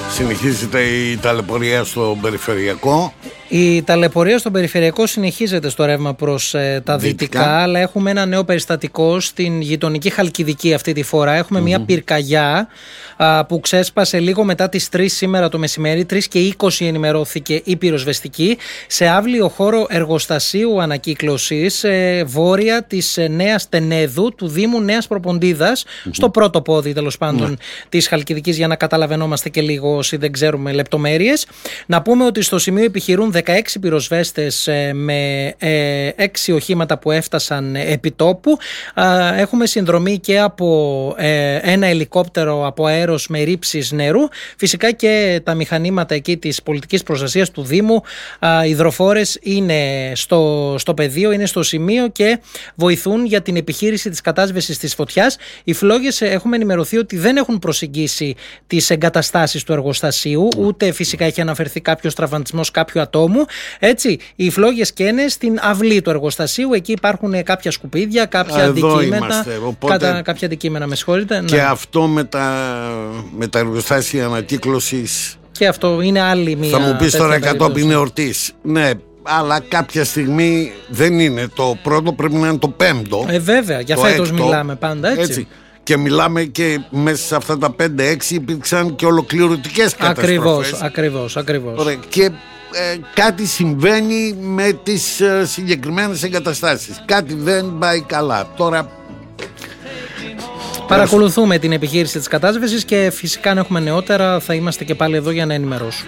Συνεχίζεται η ταλαιπωρία στο περιφερειακό. Η ταλαιπωρία στο περιφερειακό συνεχίζεται στο ρεύμα προς τα δυτικά, αλλά έχουμε ένα νέο περιστατικό στην γειτονική Χαλκιδική αυτή τη φορά. Έχουμε μια πυρκαγιά που ξέσπασε λίγο μετά τις 3 σήμερα το μεσημέρι, 3:20 ενημερώθηκε η πυροσβεστική, σε αύλιο χώρο εργοστασίου ανακύκλωσης βόρεια της Νέας Τενέδου του Δήμου Νέας Προποντίδας, στο πρώτο πόδι τέλος πάντων της Χαλκιδικής, για να καταλαβαίνόμαστε και λίγο όσοι δεν ξέρουμε λεπτομέρειες. Να πούμε ότι στο σημείο επιχειρούν 16 πυροσβέστες με 6 οχήματα που έφτασαν επί τόπου. Έχουμε συνδρομή και από ένα ελικόπτερο από αέρος με ρήψεις νερού. Φυσικά και τα μηχανήματα εκεί της πολιτικής προστασίας του Δήμου, υδροφόρες, είναι στο πεδίο, είναι στο σημείο και βοηθούν για την επιχείρηση της κατάσβεσης της φωτιάς. Οι φλόγες, έχουμε ενημερωθεί ότι δεν έχουν προσεγγίσει τις εγκαταστάσεις του εργοστασίου, ούτε φυσικά έχει αναφερθεί κάποιος τραυματισμός κάποιου ατόμου. Έτσι, οι φλόγες καίνε στην αυλή του εργοστασίου. Εκεί υπάρχουν κάποια σκουπίδια, κάποια αντικείμενα. Κάποια αντικείμενα, με συγχωρείτε. Και αυτό με τα εργοστάσια ανακύκλωσης. Και αυτό είναι άλλη μία. Θα μου πεις τώρα κατόπιν εορτής. Ναι, αλλά κάποια στιγμή δεν είναι το πρώτο, πρέπει να είναι το πέμπτο. Βέβαια, για φέτος μιλάμε πάντα, έτσι. Και μιλάμε και μέσα σε αυτά τα 5-6 υπήρξαν και ολοκληρωτικές καταστροφές. Ακριβώς. Ωραία. Και κάτι συμβαίνει με τις συγκεκριμένες εγκαταστάσεις. Κάτι δεν πάει καλά. Τώρα παρακολουθούμε την επιχείρηση της κατάσβεσης και φυσικά αν έχουμε νεότερα θα είμαστε και πάλι εδώ για να ενημερώσουμε.